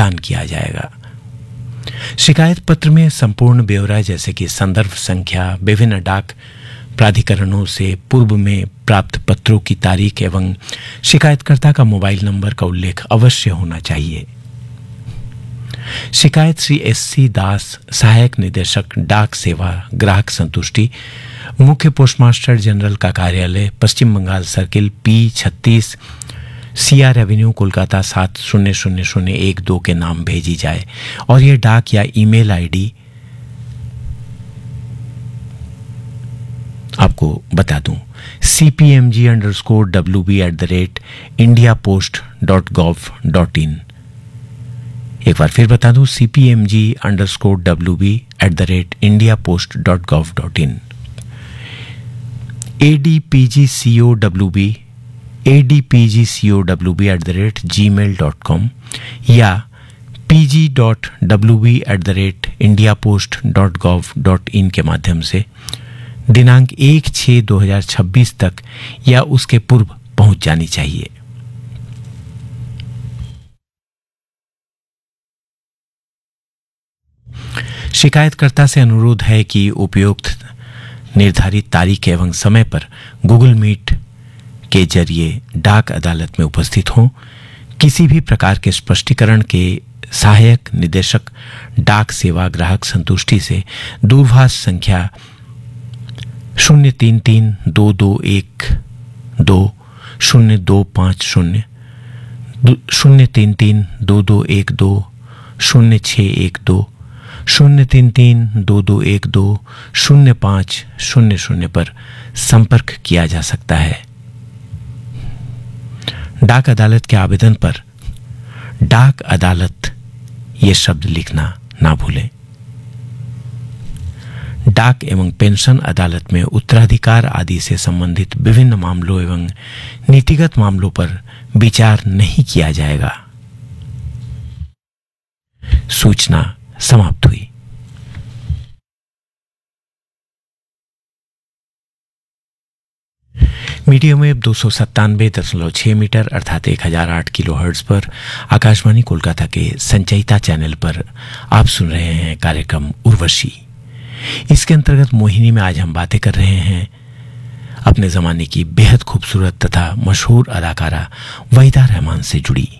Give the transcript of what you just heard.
प्रदान किया जाएगा। शिकायत पत्र में संपूर्ण ब्यौरा जैसे कि संदर्भ संख्या, विभिन्न डाक प्राधिकरणों से पूर्व में प्राप्त पत्रों की तारीख एवं शिकायतकर्ता का मोबाइल नंबर का उल्लेख अवश्य होना चाहिए। शिकायत श्री S.C. दास, सहायक निदेशक डाक सेवा ग्राहक संतुष्टि, मुख्य पोस्टमास्टर जनरल का कार्यालय, पश्चिम Bengal circle, P36, CR Avenue, Kolkata 700012 के नाम भेजी जाए और यह डाक या ईमेल आईडी आपको बता दूं, cpmg_wb@indiapost.gov.in। एक बार फिर बता दूं, cpmg_wb@indiapost.gov.in। adpgcowb@gmail.com या pg.wb@indiapost.gov.in के माध्यम से दिनांक 1/6/2026 तक या उसके पूर्व पहुंच जानी चाहिए। शिकायतकर्ता से अनुरोध है कि उपयुक्त निर्धारित तारीख एवं समय पर गूगल मीट के जरिए डाक अदालत में उपस्थित हों। किसी भी प्रकार के स्पष्टीकरण के सहायक निदेशक डाक सेवा ग्राहक संतुष्टि से दूरभाष संख्या 033-221-20250, 033-221-20612, 033-221-20500 पर संपर्क किया जा सकता है। डाक अदालत के आवेदन पर डाक अदालत ये शब्द लिखना ना भूलें। डाक एवं पेंशन अदालत में उत्तराधिकार आदि से संबंधित विभिन्न मामलों एवं नीतिगत मामलों पर विचार नहीं किया जाएगा। सूचना समाप्त हुई। मीडियम वेव 297.6 मीटर अर्थात 1008 किलोहर्ट्ज पर आकाशवाणी कोलकाता के संचयिता चैनल पर आप सुन रहे हैं कार्यक्रम उर्वशी। इसके अंतर्गत मोहिनी में आज हम बातें कर रहे हैं अपने जमाने की बेहद खूबसूरत तथा मशहूर अदाकारा वहीदा रहमान से जुड़ी।